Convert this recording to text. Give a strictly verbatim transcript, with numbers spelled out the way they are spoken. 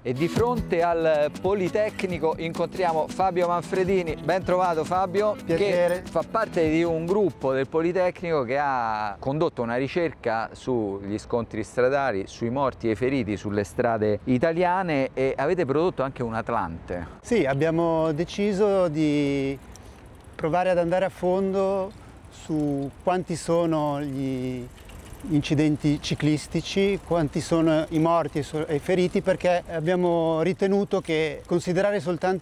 e di fronte al Politecnico incontriamo Fabio Manfredini. Ben trovato Fabio, Piacere. che fa parte di un gruppo del Politecnico che ha condotto una ricerca sugli scontri stradali, sui morti e i feriti sulle strade italiane, e avete prodotto anche un Atlante. Sì, abbiamo deciso di provare ad andare a fondo su quanti sono gli incidenti ciclistici, quanti sono i morti e i feriti, perché abbiamo ritenuto che considerare soltanto